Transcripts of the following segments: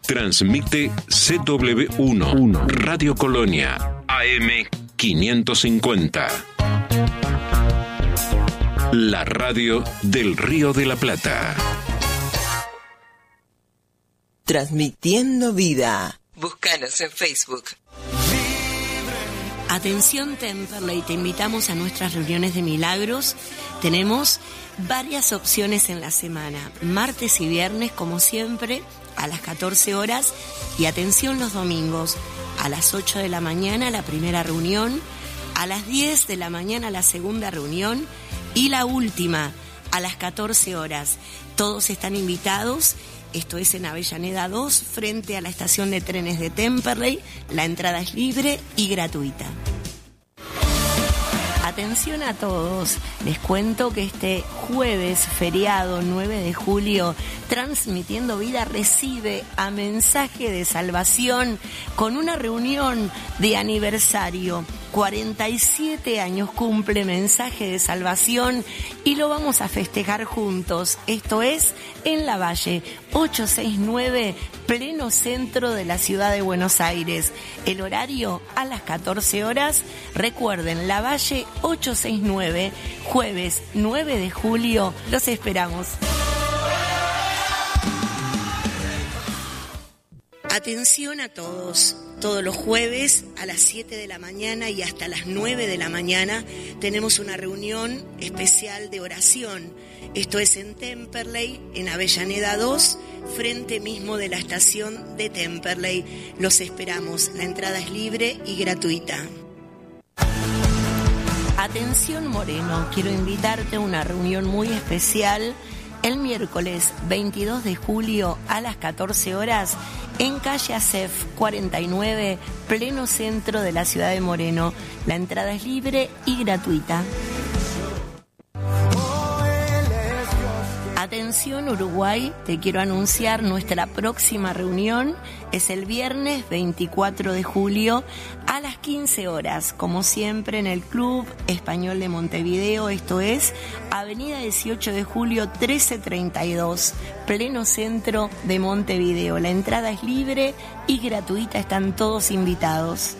Transmite CW1 Radio Colonia AM 550. La radio del Río de la Plata. Transmitiendo vida. Búscanos en Facebook. Atención Temperley, te invitamos a nuestras reuniones de milagros. Tenemos varias opciones en la semana, martes y viernes como siempre a las 14 horas y atención los domingos a las 8 de la mañana la primera reunión, a las 10 de la mañana la segunda reunión y la última a las 14 horas. Todos están invitados. Esto es en Avellaneda 2, frente a la estación de trenes de Temperley. La entrada es libre y gratuita. Atención a todos, les cuento que este jueves feriado 9 de julio, Transmitiendo Vida recibe a Mensaje de Salvación con una reunión de aniversario. 47 años cumple Mensaje de Salvación y lo vamos a festejar juntos. Esto es en La Valle, 869, pleno centro de la ciudad de Buenos Aires. El horario a las 14 horas. Recuerden, La Valle 869, jueves 9 de julio. Los esperamos. Atención a todos. Todos los jueves a las 7 de la mañana y hasta las 9 de la mañana tenemos una reunión especial de oración. Esto es en Temperley, en Avellaneda 2, frente mismo de la estación de Temperley. Los esperamos. La entrada es libre y gratuita. Atención Moreno, quiero invitarte a una reunión muy especial el miércoles 22 de julio a las 14 horas en calle Acef 49, pleno centro de la ciudad de Moreno. La entrada es libre y gratuita. Atención Uruguay, te quiero anunciar nuestra próxima reunión. Es el viernes 24 de julio a las 15 horas, como siempre en el Club Español de Montevideo. Esto es Avenida 18 de julio 1332, pleno centro de Montevideo. La entrada es libre y gratuita, están todos invitados.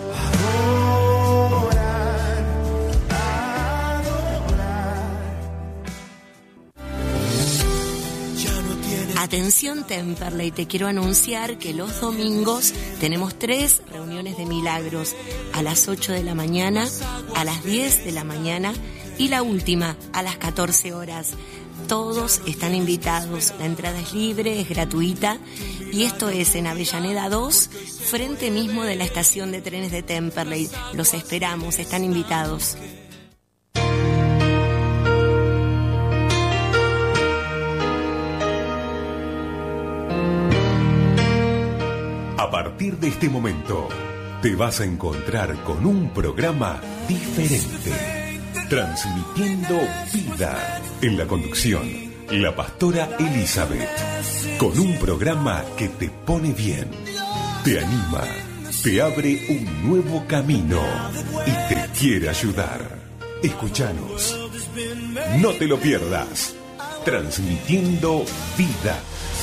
Atención Temperley, te quiero anunciar que los domingos tenemos 3 reuniones de milagros, a las 8 de la mañana, a las 10 de la mañana y la última a las 14 horas. Todos están invitados, la entrada es libre, es gratuita y esto es en Avellaneda 2, frente mismo de la estación de trenes de Temperley. Los esperamos, están invitados. A partir de este momento, te vas a encontrar con un programa diferente. Transmitiendo vida. En la conducción, la pastora Elizabeth. Con un programa que te pone bien, te anima, te abre un nuevo camino y te quiere ayudar. Escúchanos. No te lo pierdas. Transmitiendo vida.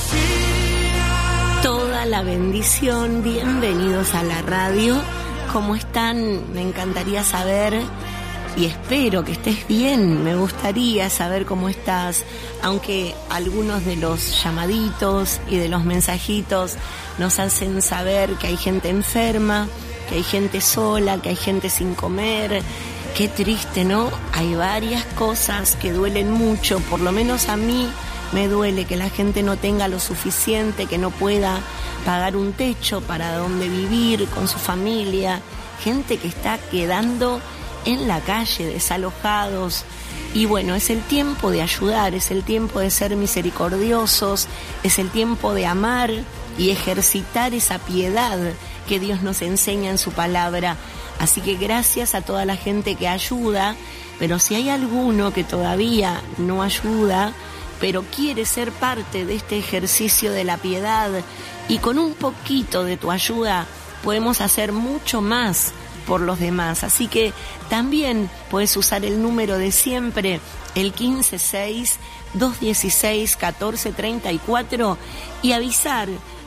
Toda la bendición, bienvenidos a la radio. ¿Cómo están? Me encantaría saber y espero que estés bien. Me gustaría saber cómo estás, aunque algunos de los llamaditos y de los mensajitos nos hacen saber que hay gente enferma, que hay gente sola, que hay gente sin comer. Qué triste, ¿no? Hay varias cosas que duelen mucho, por lo menos a mí. Me duele que la gente no tenga lo suficiente, que no pueda pagar un techo para donde vivir con su familia. Gente que está quedando en la calle, desalojados. Y bueno, es el tiempo de ayudar, es el tiempo de ser misericordiosos, es el tiempo de amar y ejercitar esa piedad que Dios nos enseña en su palabra. Así que gracias a toda la gente que ayuda, pero si hay alguno que todavía no ayuda, pero quiere ser parte de este ejercicio de la piedad y con un poquito de tu ayuda podemos hacer mucho más por los demás. Así que también puedes usar el número de siempre, el 156-216-1434 y avisar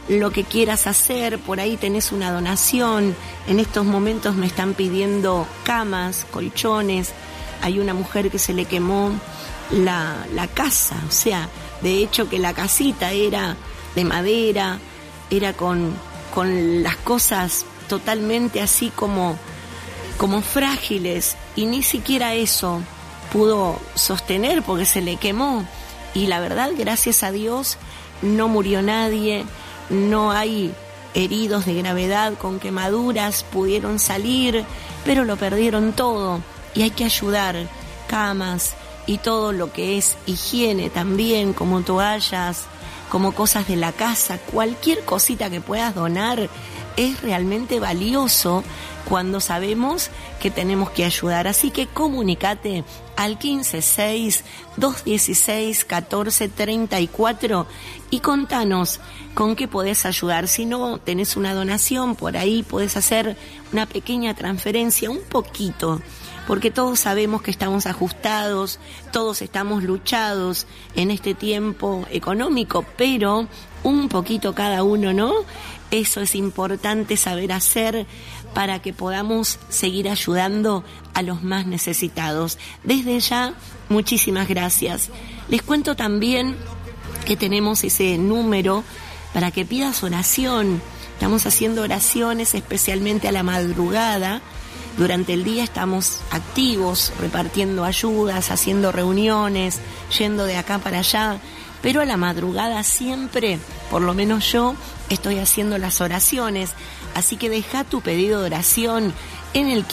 lo que quieras hacer. Por ahí tenés una donación. En estos momentos me están pidiendo camas, colchones. Hay una mujer que se le quemó la casa, o sea, de hecho que la casita era de madera, era con las cosas totalmente así como frágiles, y ni siquiera eso pudo sostener porque se le quemó. Y la verdad, gracias a Dios, no murió nadie, no hay heridos de gravedad con quemaduras, pudieron salir, pero lo perdieron todo. Y hay que ayudar, camas y todo lo que es higiene también, como toallas, como cosas de la casa, cualquier cosita que puedas donar es realmente valioso cuando sabemos que tenemos que ayudar. Así que comunicate al 156-216-1434 y contanos con qué podés ayudar. Si no tenés una donación, por ahí podés hacer una pequeña transferencia, un poquito, porque todos sabemos que estamos ajustados, todos estamos luchados en este tiempo económico, pero un poquito cada uno, ¿no? Eso es importante saber hacer para que podamos seguir ayudando a los más necesitados. Desde ya, muchísimas gracias. Les cuento también que tenemos ese número para que pidas oración. Estamos haciendo oraciones especialmente a la madrugada. Durante el día estamos activos, repartiendo ayudas, haciendo reuniones, yendo de acá para allá, pero a la madrugada siempre, por lo menos yo, estoy haciendo las oraciones. Así que deja tu pedido de oración en el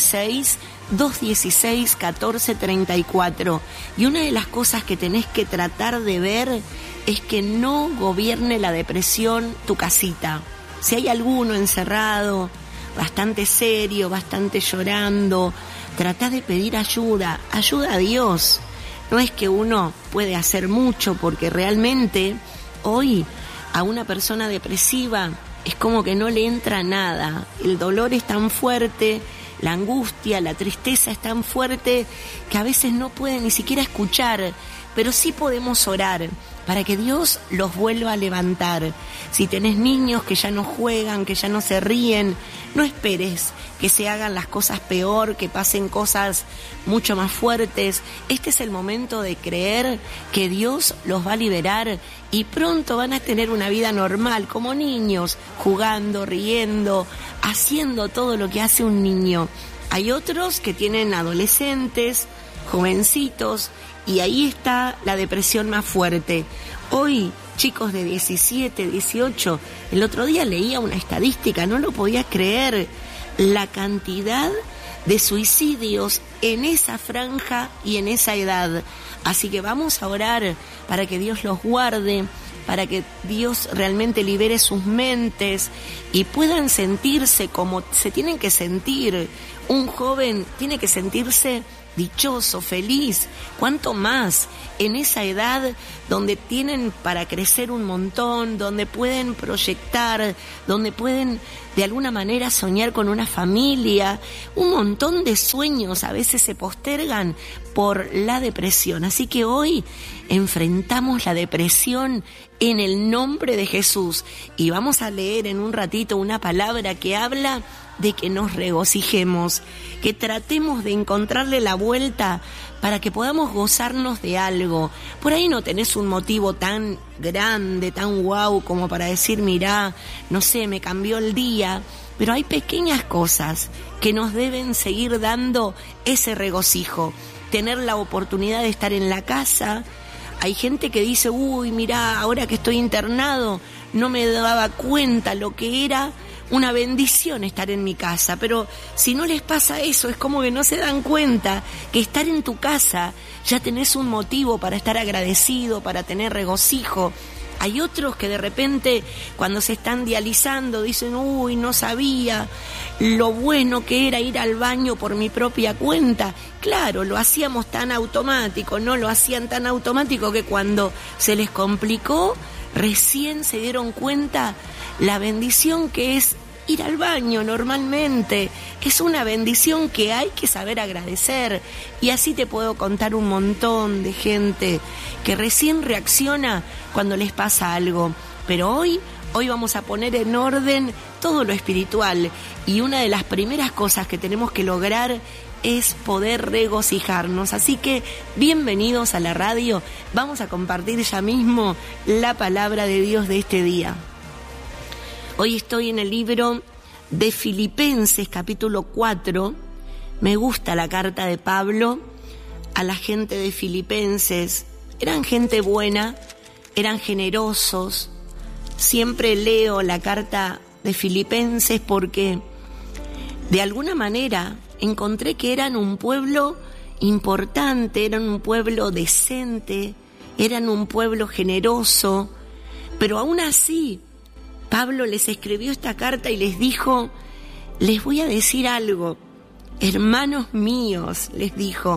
156-216-1434. Y una de las cosas que tenés que tratar de ver es que no gobierne la depresión tu casita. Si hay alguno encerrado, bastante serio, bastante llorando, tratá de pedir ayuda a Dios. No es que uno puede hacer mucho, porque realmente hoy a una persona depresiva es como que no le entra nada. El dolor es tan fuerte, la angustia, la tristeza es tan fuerte que a veces no puede ni siquiera escuchar, pero sí podemos orar para que Dios los vuelva a levantar. Si tenés niños que ya no juegan, que ya no se ríen, no esperes que se hagan las cosas peor, que pasen cosas mucho más fuertes. Este es el momento de creer que Dios los va a liberar y pronto van a tener una vida normal, como niños, jugando, riendo, haciendo todo lo que hace un niño. Hay otros que tienen adolescentes, jovencitos, y ahí está la depresión más fuerte. Hoy, chicos de 17, 18, el otro día leía una estadística, no lo podía creer, la cantidad de suicidios en esa franja y en esa edad. Así que vamos a orar para que Dios los guarde, para que Dios realmente libere sus mentes y puedan sentirse como se tienen que sentir. Un joven tiene que sentirse dichoso, feliz, cuánto más en esa edad donde tienen para crecer un montón, donde pueden proyectar, donde pueden de alguna manera soñar con una familia. Un montón de sueños a veces se postergan por la depresión. Así que hoy enfrentamos la depresión en el nombre de Jesús y vamos a leer en un ratito una palabra que habla de que nos regocijemos, que tratemos de encontrarle la vuelta para que podamos gozarnos de algo. Por ahí no tenés un motivo tan grande, tan guau como para decir, mirá, no sé, me cambió el día, pero hay pequeñas cosas que nos deben seguir dando ese regocijo. Tener la oportunidad de estar en la casa. Hay gente que dice, uy, mirá, ahora que estoy internado, no me daba cuenta lo que era una bendición estar en mi casa, pero si no les pasa eso, es como que no se dan cuenta que estar en tu casa ya tenés un motivo para estar agradecido, para tener regocijo. Hay otros que de repente cuando se están dializando dicen, uy, no sabía lo bueno que era ir al baño por mi propia cuenta. Claro, lo hacíamos tan automático, no lo hacían tan automático que cuando se les complicó, recién se dieron cuenta la bendición que es ir al baño normalmente. Es una bendición que hay que saber agradecer. Y así te puedo contar un montón de gente que recién reacciona cuando les pasa algo. Pero hoy vamos a poner en orden todo lo espiritual, y una de las primeras cosas que tenemos que lograr es poder regocijarnos. Así que bienvenidos a la radio. Vamos a compartir ya mismo la palabra de Dios de este día. Hoy estoy en el libro de Filipenses, capítulo 4. Me gusta la carta de Pablo a la gente de Filipenses. Eran gente buena, eran generosos. Siempre leo la carta de Filipenses porque de alguna manera encontré que eran un pueblo importante, eran un pueblo decente, eran un pueblo generoso, pero aún así Pablo les escribió esta carta y les dijo: les voy a decir algo, hermanos míos, les dijo,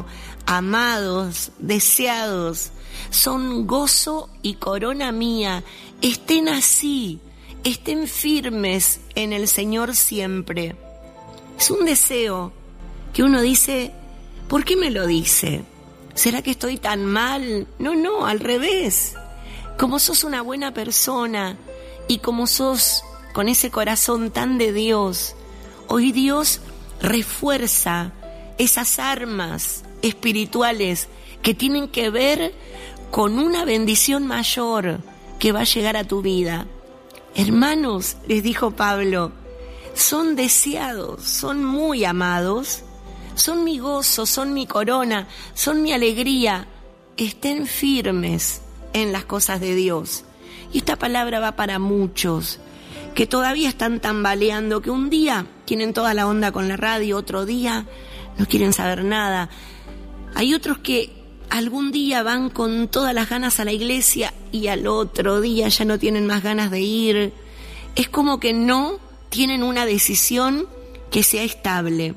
amados, deseados, son gozo y corona mía, estén así, estén firmes en el Señor siempre. Es un deseo que uno dice, ¿por qué me lo dice? ¿Será que estoy tan mal? No, al revés. Como sos una buena persona y como sos con ese corazón tan de Dios, hoy Dios refuerza esas armas espirituales que tienen que ver con una bendición mayor que va a llegar a tu vida. Hermanos, les dijo Pablo, son deseados, son muy amados, son mi gozo, son mi corona, son mi alegría. Estén firmes en las cosas de Dios. Y esta palabra va para muchos que todavía están tambaleando, que un día tienen toda la onda con la radio, otro día no quieren saber nada. Hay otros que algún día van con todas las ganas a la iglesia y al otro día ya no tienen más ganas de ir. Es como que no tienen una decisión que sea estable.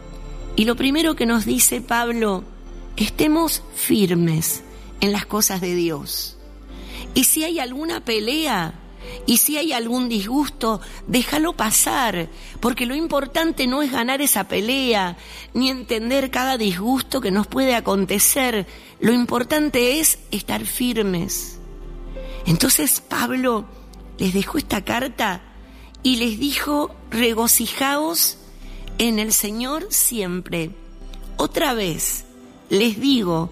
Y lo primero que nos dice Pablo, estemos firmes en las cosas de Dios. Y si hay alguna pelea, y si hay algún disgusto, déjalo pasar, porque lo importante no es ganar esa pelea, ni entender cada disgusto que nos puede acontecer. Lo importante es estar firmes. Entonces Pablo les dejó esta carta y les dijo, regocijaos en el Señor siempre. Otra vez les digo,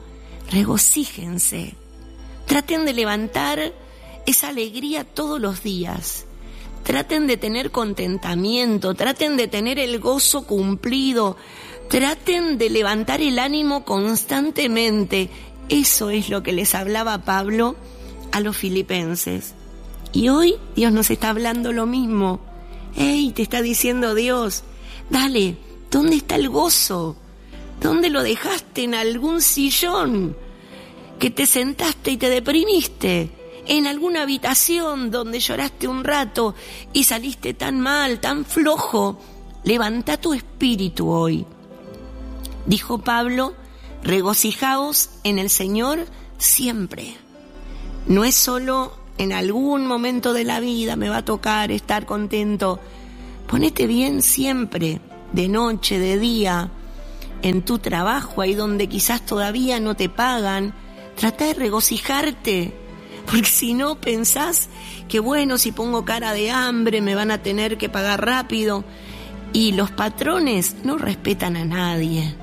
regocíjense. Traten de levantar esa alegría todos los días. Traten de tener contentamiento, traten de tener el gozo cumplido, traten de levantar el ánimo constantemente. Eso es lo que les hablaba Pablo a los filipenses. Y hoy Dios nos está hablando lo mismo. ¡Ey! Te está diciendo Dios, dale, ¿dónde está el gozo? ¿Dónde lo dejaste? ¿En algún sillón que te sentaste y te deprimiste? ¿En alguna habitación donde lloraste un rato y saliste tan mal, tan flojo? Levanta tu espíritu hoy. Dijo Pablo, regocijaos en el Señor siempre. No es solo en algún momento de la vida me va a tocar estar contento. Ponete bien siempre, de noche, de día, en tu trabajo, ahí donde quizás todavía no te pagan. Trata de regocijarte, porque si no pensás que bueno, si pongo cara de hambre me van a tener que pagar rápido. Y los patrones no respetan a nadie.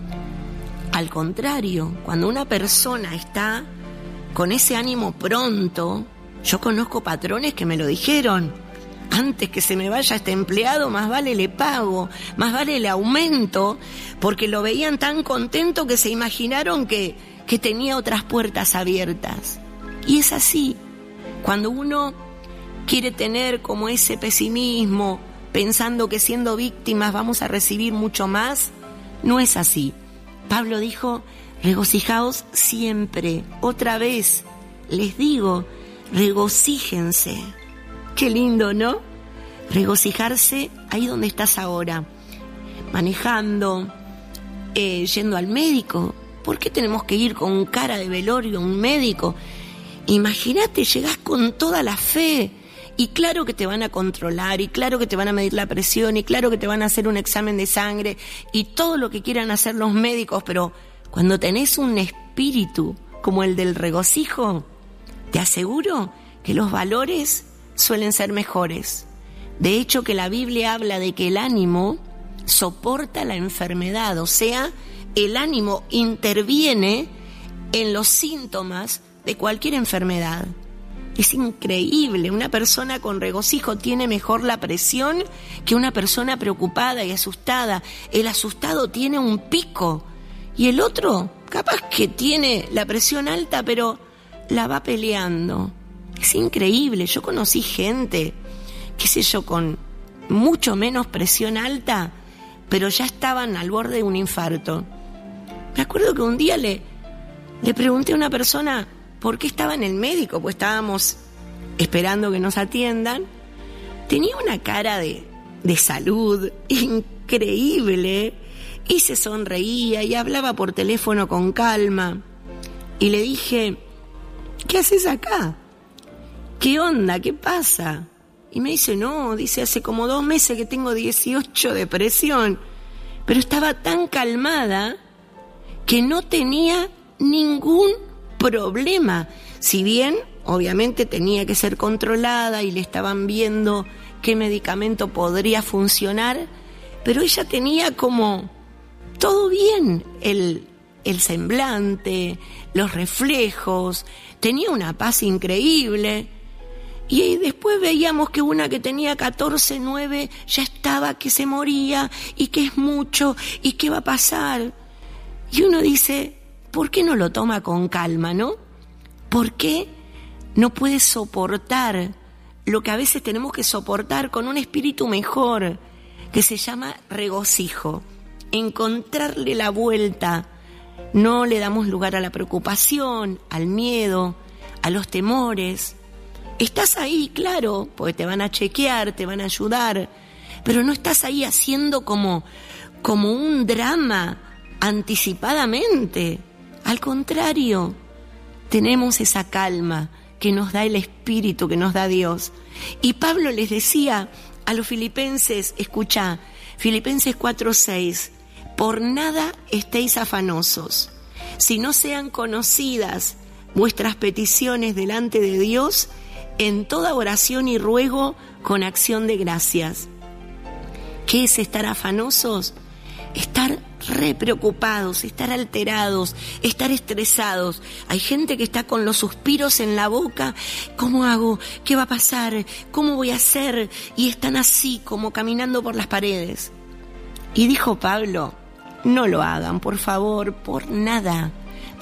Al contrario, cuando una persona está con ese ánimo pronto, yo conozco patrones que me lo dijeron, antes que se me vaya este empleado, más vale le pago, más vale le aumento, porque lo veían tan contento que se imaginaron que tenía otras puertas abiertas. Y es así, cuando uno quiere tener como ese pesimismo, pensando que siendo víctimas vamos a recibir mucho más, no es así. Pablo dijo, regocijaos siempre. Otra vez les digo, regocíjense. Qué lindo, ¿no? Regocijarse ahí donde estás ahora, manejando, yendo al médico. ¿Por qué tenemos que ir con cara de velorio a un médico? Imagínate, llegás con toda la fe y claro que te van a controlar y claro que te van a medir la presión y claro que te van a hacer un examen de sangre y todo lo que quieran hacer los médicos, pero cuando tenés un espíritu como el del regocijo, te aseguro que los valores suelen ser mejores. De hecho, que la Biblia habla de que el ánimo soporta la enfermedad, o sea, el ánimo interviene en los síntomas de cualquier enfermedad. Es increíble, una persona con regocijo tiene mejor la presión que una persona preocupada y asustada. El asustado tiene un pico y el otro capaz que tiene la presión alta, pero la va peleando. Es increíble, yo conocí gente, qué sé yo, con mucho menos presión alta, pero ya estaban al borde de un infarto. Me acuerdo que un día le pregunté a una persona por qué estaba en el médico, pues estábamos esperando que nos atiendan. Tenía una cara de salud increíble y se sonreía y hablaba por teléfono con calma. Y le dije, ¿qué haces acá? ¿Qué onda? ¿Qué pasa? Y me dice, no, dice, hace como 2 meses que tengo 18 de presión. Pero estaba tan calmada que no tenía ningún problema. Si bien, obviamente, tenía que ser controlada y le estaban viendo qué medicamento podría funcionar, pero ella tenía como todo bien, el semblante, los reflejos, tenía una paz increíble. Y después veíamos que una que tenía 14, 9 ya estaba que se moría y que es mucho y qué va a pasar. Y uno dice, ¿por qué no lo toma con calma, no? ¿Por qué no puede soportar lo que a veces tenemos que soportar con un espíritu mejor, que se llama regocijo? Encontrarle la vuelta. No le damos lugar a la preocupación, al miedo, a los temores. Estás ahí, claro, porque te van a chequear, te van a ayudar, pero no estás ahí haciendo como un drama anticipadamente. Al contrario, tenemos esa calma que nos da el Espíritu, que nos da Dios. Y Pablo les decía a los filipenses, escuchá, Filipenses 4:6, por nada estéis afanosos, si no sean conocidas vuestras peticiones delante de Dios, en toda oración y ruego con acción de gracias. ¿Qué es estar afanosos? Estar re preocupados, estar alterados, estar estresados. Hay gente que está con los suspiros en la boca. ¿Cómo hago? ¿Qué va a pasar? ¿Cómo voy a hacer? Y están así como caminando por las paredes. Y dijo Pablo, no lo hagan, por favor, por nada,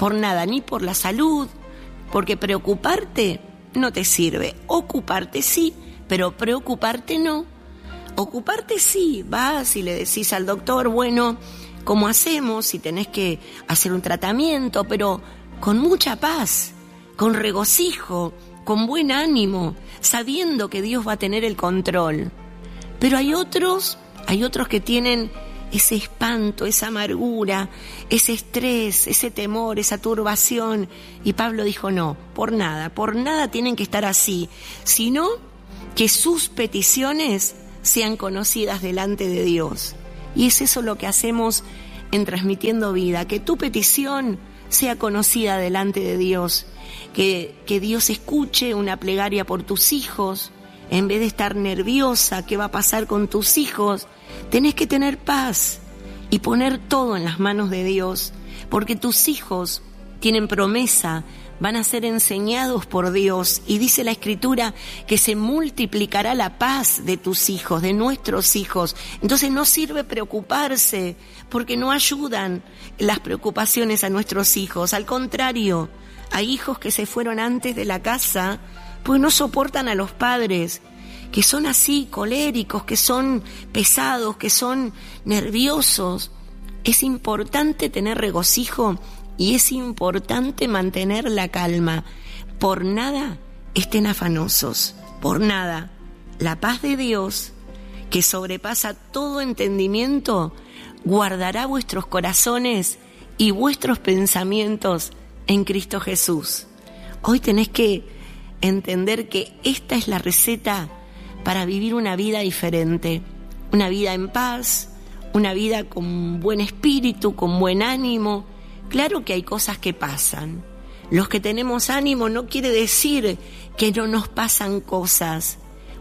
ni por la salud, porque preocuparte no te sirve. Ocuparte sí, pero preocuparte no. Ocuparte sí, vas y le decís al doctor, bueno, ¿cómo hacemos? Si tenés que hacer un tratamiento, pero con mucha paz, con regocijo, con buen ánimo, sabiendo que Dios va a tener el control. Pero hay otros que tienen ese espanto, esa amargura, ese estrés, ese temor, esa turbación. Y Pablo dijo, no, por nada tienen que estar así, sino que sus peticiones sean conocidas delante de Dios. Y es eso lo que hacemos en Transmitiendo Vida, que tu petición sea conocida delante de Dios, que Dios escuche una plegaria por tus hijos. En vez de estar nerviosa, ¿qué va a pasar con tus hijos? Tenés que tener paz y poner todo en las manos de Dios, porque tus hijos tienen promesa, van a ser enseñados por Dios, y dice la Escritura que se multiplicará la paz de tus hijos, de nuestros hijos. Entonces no sirve preocuparse, porque no ayudan las preocupaciones a nuestros hijos. Al contrario, hay hijos que se fueron antes de la casa, pues no soportan a los padres, que son así, coléricos, que son pesados, que son nerviosos. Es importante tener regocijo y es importante mantener la calma. Por nada estén afanosos, por nada. La paz de Dios, que sobrepasa todo entendimiento, guardará vuestros corazones y vuestros pensamientos en Cristo Jesús. Hoy tenés que entender que esta es la receta para vivir una vida diferente, una vida en paz, una vida con buen espíritu, con buen ánimo. Claro que hay cosas que pasan. Los que tenemos ánimo no quiere decir que no nos pasan cosas.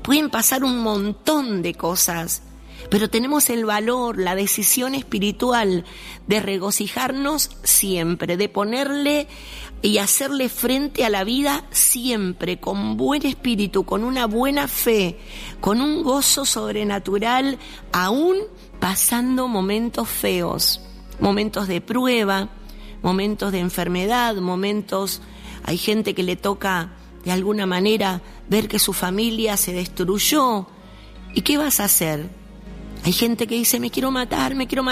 pueden pasar un montón de cosas, pero tenemos el valor, la decisión espiritual de regocijarnos siempre, de ponerle y hacerle frente a la vida siempre, con buen espíritu, con una buena fe, con un gozo sobrenatural, aún pasando momentos feos, momentos de prueba, momentos de enfermedad, momentos, hay gente que le toca de alguna manera ver que su familia se destruyó. ¿Y qué vas a hacer? Hay gente que dice, me quiero matar.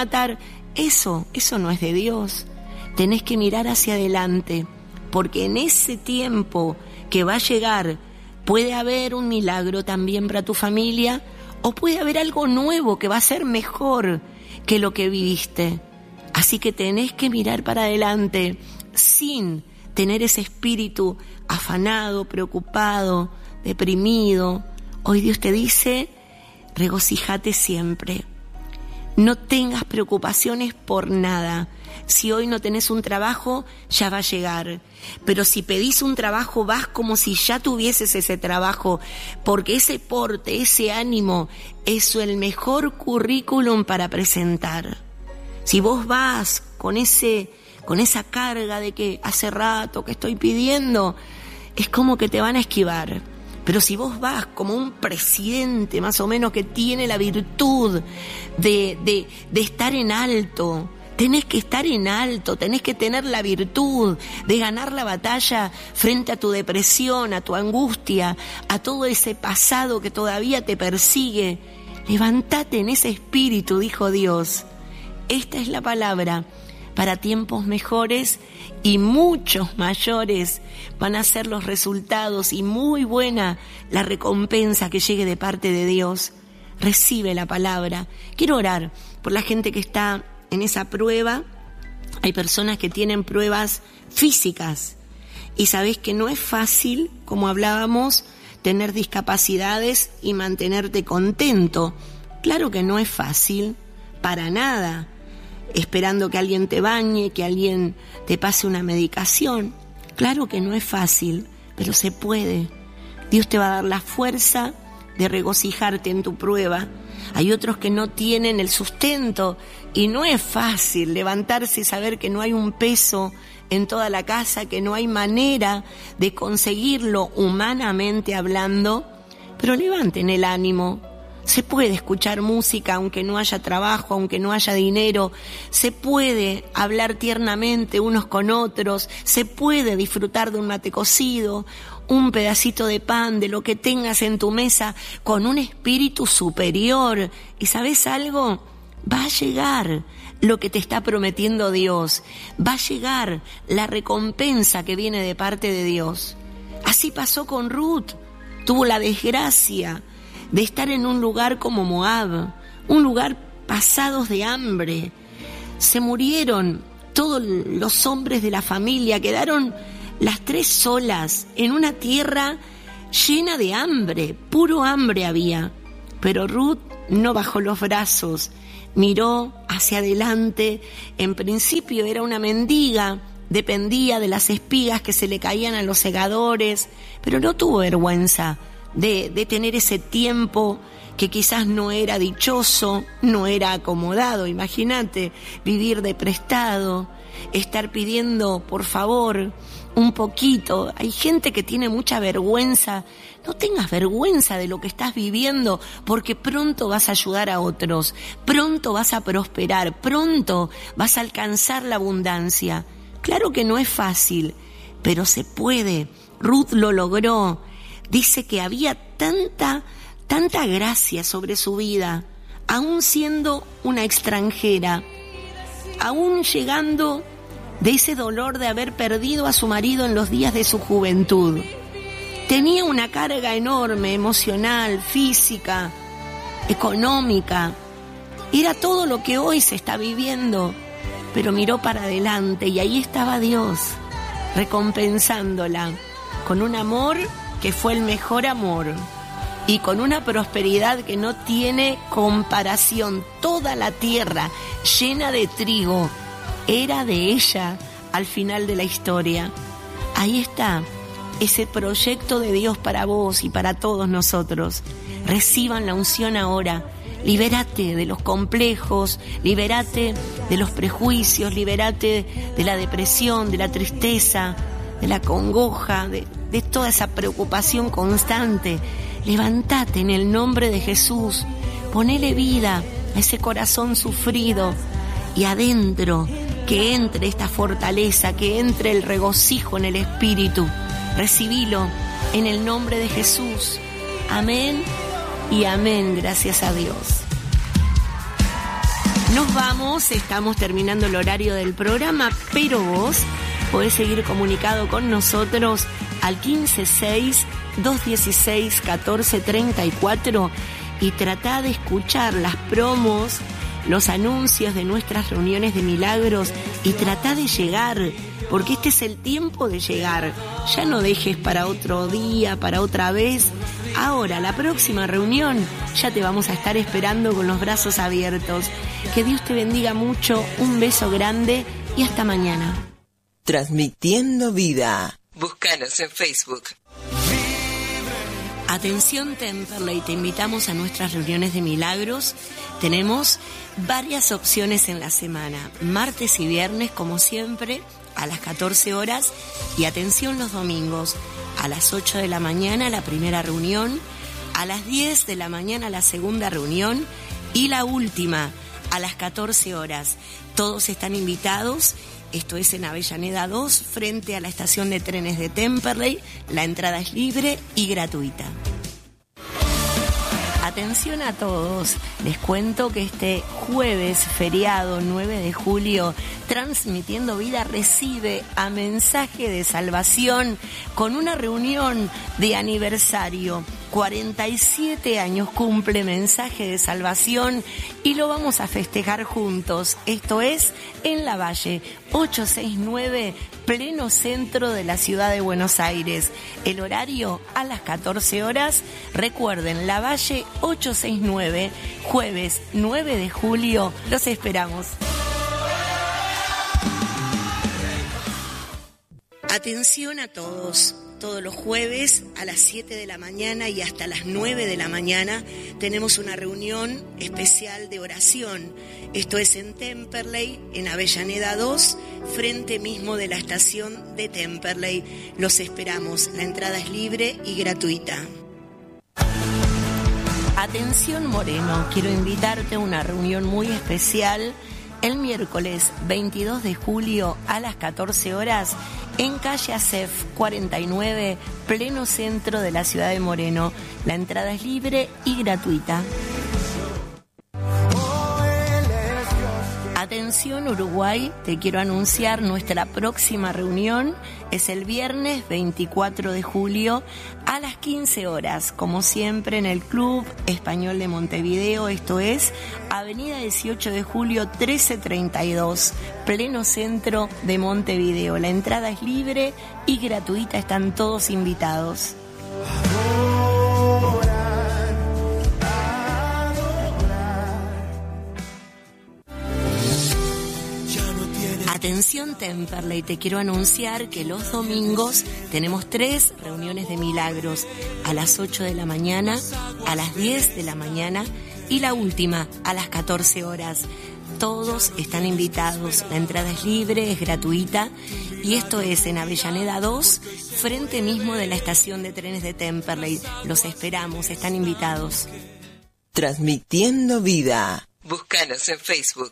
Eso no es de Dios. Tenés que mirar hacia adelante, porque en ese tiempo que va a llegar puede haber un milagro también para tu familia, o puede haber algo nuevo que va a ser mejor que lo que viviste. Así que tenés que mirar para adelante sin tener ese espíritu afanado, preocupado, deprimido. Hoy Dios te dice, regocíjate siempre. No tengas preocupaciones por nada. Si hoy no tenés un trabajo, ya va a llegar. Pero si pedís un trabajo, vas como si ya tuvieses ese trabajo, porque ese porte, ese ánimo, es el mejor currículum para presentar. Si vos vas con esa carga de que hace rato que estoy pidiendo, es como que te van a esquivar. Pero si vos vas como un presidente más o menos que tiene la virtud de estar en alto, tenés que estar en alto, tenés que tener la virtud de ganar la batalla frente a tu depresión, a tu angustia, a todo ese pasado que todavía te persigue. Levántate en ese espíritu, dijo Dios. Esta es la palabra para tiempos mejores y muchos mayores van a ser los resultados y muy buena la recompensa que llegue de parte de Dios. Recibe la palabra. Quiero orar por la gente que está en esa prueba. Hay personas que tienen pruebas físicas y sabés que no es fácil, como hablábamos, tener discapacidades y mantenerte contento. Claro que no es fácil, para nada. Esperando que alguien te bañe, que alguien te pase una medicación. Claro que no es fácil, pero se puede. Dios te va a dar la fuerza de regocijarte en tu prueba. Hay otros que no tienen el sustento y no es fácil levantarse y saber que no hay un peso en toda la casa, que no hay manera de conseguirlo humanamente hablando, pero levanten el ánimo. Se puede escuchar música aunque no haya trabajo, aunque no haya dinero. Se puede hablar tiernamente unos con otros. Se puede disfrutar de un mate cocido, un pedacito de pan, de lo que tengas en tu mesa, con un espíritu superior. ¿Y sabes algo? Va a llegar lo que te está prometiendo Dios. Va a llegar la recompensa que viene de parte de Dios. Así pasó con Ruth. Tuvo la desgracia de estar en un lugar como Moab, un lugar pasados de hambre. Se murieron todos los hombres de la familia, quedaron las tres solas en una tierra llena de hambre, puro hambre había. Pero Ruth no bajó los brazos, miró hacia adelante. En principio era una mendiga, dependía de las espigas que se le caían a los segadores, pero no tuvo vergüenza de tener ese tiempo que quizás no era dichoso, no era acomodado. Imagínate, vivir de prestado, estar pidiendo por favor un poquito. Hay gente que tiene mucha vergüenza. No tengas vergüenza de lo que estás viviendo, porque pronto vas a ayudar a otros, pronto vas a prosperar, pronto vas a alcanzar la abundancia. Claro que no es fácil, pero se puede. Ruth lo logró. Dice que había tanta gracia sobre su vida, aún siendo una extranjera, aún llegando de ese dolor de haber perdido a su marido en los días de su juventud. Tenía una carga enorme, emocional, física, económica. Era todo lo que hoy se está viviendo, pero miró para adelante y ahí estaba Dios, recompensándola con un amor que fue el mejor amor y con una prosperidad que no tiene comparación. Toda la tierra llena de trigo era de ella al final de la historia. Ahí está, ese proyecto de Dios para vos y para todos nosotros. Reciban la unción ahora. Libérate de los complejos, libérate de los prejuicios, libérate de la depresión, de la tristeza, de la congoja, de toda esa preocupación constante. Levántate en el nombre de Jesús, ponele vida a ese corazón sufrido y adentro que entre esta fortaleza, que entre el regocijo en el espíritu. Recibilo en el nombre de Jesús. Amén y amén, gracias a Dios. Nos vamos, estamos terminando el horario del programa, pero vos podés seguir comunicado con nosotros al 156-216-1434 y tratá de escuchar las promos, los anuncios de nuestras reuniones de milagros y tratá de llegar, porque este es el tiempo de llegar. Ya no dejes para otro día, para otra vez. Ahora, la próxima reunión, ya te vamos a estar esperando con los brazos abiertos. Que Dios te bendiga mucho, un beso grande y hasta mañana. Transmitiendo vida. Búscanos en Facebook. Atención Temperley, te invitamos a nuestras reuniones de milagros. Tenemos varias opciones en la semana, martes y viernes como siempre a las 14 horas y atención los domingos a las 8 de la mañana la primera reunión, a las 10 de la mañana la segunda reunión y la última a las 14 horas. Todos están invitados. Esto es en Avellaneda 2, frente a la estación de trenes de Temperley. La entrada es libre y gratuita. Atención a todos, les cuento que este jueves feriado 9 de julio, Transmitiendo Vida recibe a Mensaje de Salvación con una reunión de aniversario. 47 años cumple Mensaje de Salvación y lo vamos a festejar juntos. Esto es en La Valle, 869, pleno centro de la ciudad de Buenos Aires. El horario a las 14 horas. Recuerden, La Valle 869, jueves 9 de julio. Los esperamos. Atención a todos. Todos los jueves a las 7 de la mañana y hasta las 9 de la mañana tenemos una reunión especial de oración. Esto es en Temperley, en Avellaneda 2, frente mismo de la estación de Temperley. Los esperamos. La entrada es libre y gratuita. Atención Moreno, quiero invitarte a una reunión muy especial el miércoles 22 de julio a las 14 horas en calle Acef 49, pleno centro de la ciudad de Moreno. La entrada es libre y gratuita. Atención Uruguay, te quiero anunciar nuestra próxima reunión. Es el viernes 24 de julio a las 15 horas, como siempre en el Club Español de Montevideo. Esto es Avenida 18 de julio 1332, pleno centro de Montevideo. La entrada es libre y gratuita, están todos invitados. Atención Temperley, te quiero anunciar que los domingos tenemos 3 reuniones de milagros, a las 8 de la mañana, a las 10 de la mañana y la última a las 14 horas. Todos están invitados, la entrada es libre, es gratuita y esto es en Avellaneda 2, frente mismo de la estación de trenes de Temperley. Los esperamos, están invitados. Transmitiendo vida. Búscanos en Facebook.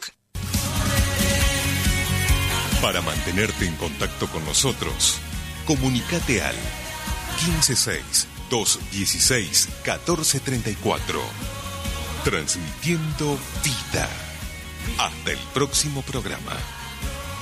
Para mantenerte en contacto con nosotros, comunícate al 156-216-1434. Transmitiendo vida. Hasta el próximo programa.